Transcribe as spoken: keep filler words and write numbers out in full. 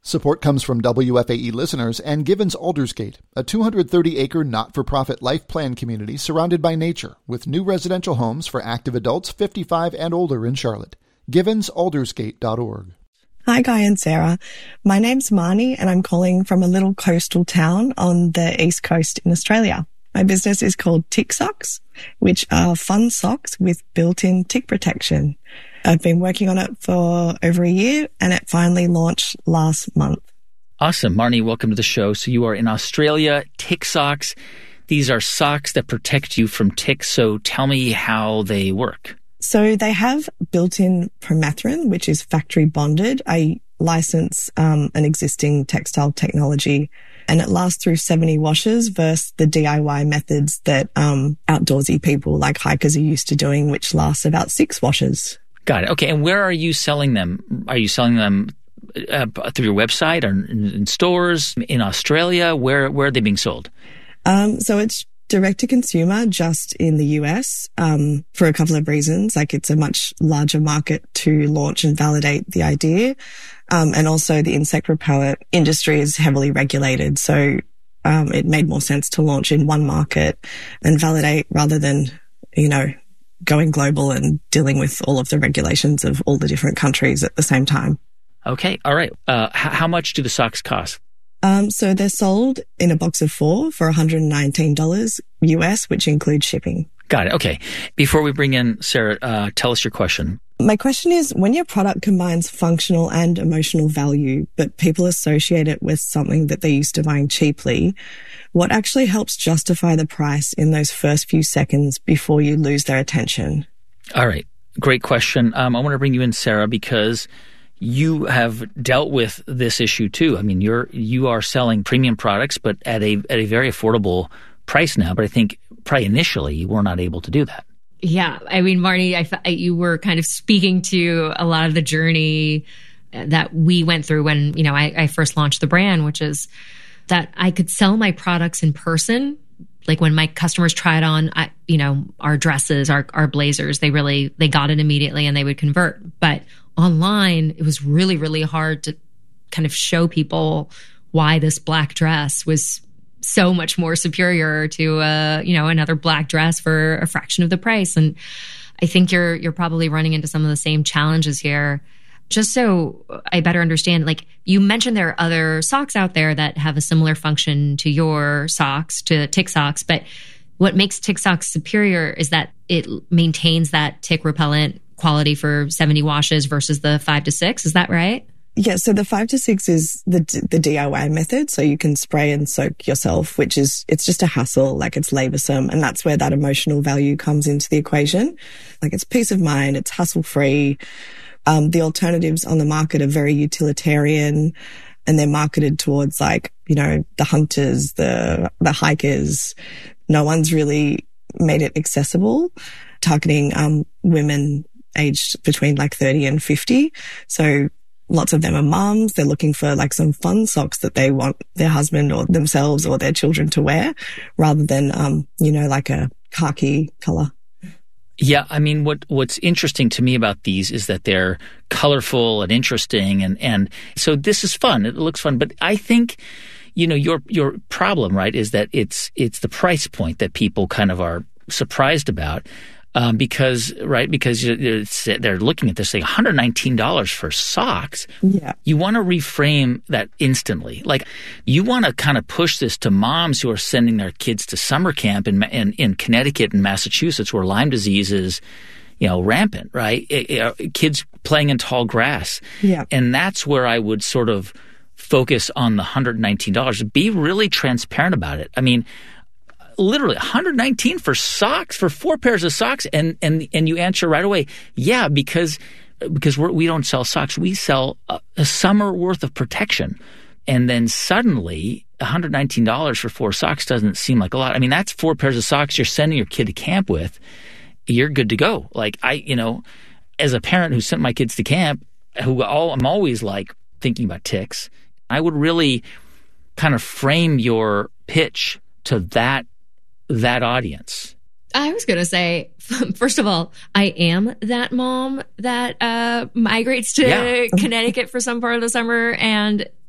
Support comes from W F A E listeners and Givens Aldersgate, a two hundred thirty acre not-for-profit life plan community surrounded by nature with new residential homes for active adults fifty-five and older in Charlotte. Givens Aldersgate dot org. Hi, Guy and Sarah. My name's Marnie, and I'm calling from a little coastal town on the east coast in Australia. My business is called Tick Socks, which are fun socks with built-in tick protection. I've been working on it for over a year, and it finally launched last month. Awesome. Marnie, welcome to the show. So you are in Australia, Tick Socks. These are socks that protect you from ticks. So tell me how they work. So they have built-in permethrin, which is factory bonded. I license um, an existing textile technology, and it lasts through seventy washes versus the D I Y methods that um, outdoorsy people like hikers are used to doing, which lasts about six washes. Got it. Okay. And where are you selling them? Are you selling them uh, through your website or in, in stores in Australia? Where where are they being sold? Um, so it's direct to consumer just in the U S um, for a couple of reasons. Like it's a much larger market to launch and validate the idea. Um, and also the insect repellent industry is heavily regulated. So um, it made more sense to launch in one market and validate rather than, you know, going global and dealing with all of the regulations of all the different countries at the same time. Okay. All right. Uh, h- how much do the socks cost? Um, so they're sold in a box of four for one hundred nineteen dollars U S, which includes shipping. Got it. Okay. Before we bring in Sarah, uh, tell us your question. My question is, when your product combines functional and emotional value, but people associate it with something that they're used to buying cheaply, what actually helps justify the price in those first few seconds before you lose their attention? All right. Great question. Um, I want to bring you in, Sarah, because you have dealt with this issue too. I mean, you're you are selling premium products, but at a at a very affordable price now. But I think probably initially you were not able to do that. Yeah. I mean, Marnie, I, I, you were kind of speaking to a lot of the journey that we went through when, you know, I, I first launched the brand, which is that I could sell my products in person. Like when my customers tried on, I, you know, our dresses, our, our blazers, they really, they got it immediately and they would convert. But online, it was really, really hard to kind of show people why this black dress was so much more superior to, uh, you know, another black dress for a fraction of the price. And I think you're, you're probably running into some of the same challenges here. Just so I better understand, like you mentioned there are other socks out there that have a similar function to your socks, to Tick Socks, but what makes Tick Socks superior is that it maintains that tick repellent quality for seventy washes versus the five to six. Is that right? Yeah, so the five to six is the the D I Y method. So you can spray and soak yourself, which is, it's just a hassle, like it's laborsome. And that's where that emotional value comes into the equation. Like it's peace of mind, it's hassle free. Um, the alternatives on the market are very utilitarian and they're marketed towards like, you know, the hunters, the, the hikers. No one's really made it accessible, targeting, um, women aged between like thirty and fifty. So lots of them are mums. They're looking for like some fun socks that they want their husband or themselves or their children to wear rather than, um, you know, like a khaki color. Yeah, I mean, what what's interesting to me about these is that they're colorful and interesting, and, and so this is fun. It looks fun, but I think, you know, your your problem, right, is that it's it's the price point that people kind of are surprised about. Um, because, right, because they're looking at this saying one hundred nineteen dollars for socks. Yeah. You want to reframe that instantly. Like, you want to kind of push this to moms who are sending their kids to summer camp in, in, in Connecticut and Massachusetts where Lyme disease is, you know, rampant, right? It, it, kids playing in tall grass. Yeah. And that's where I would sort of focus on the one hundred nineteen dollars. Be really transparent about it. I mean, literally one hundred nineteen dollars for socks, for four pairs of socks, and and and you answer right away, yeah, because because we're, we don't sell socks, we sell a, a summer worth of protection, and then suddenly one hundred nineteen dollars for four socks doesn't seem like a lot. I mean, that's four pairs of socks you're sending your kid to camp with. You're good to go. Like I, you know, as a parent who sent my kids to camp, who all, I'm always like thinking about ticks, I would really kind of frame your pitch to that. that audience. I was going to say, first of all, I am that mom that uh, migrates to yeah. Connecticut for some part of the summer. And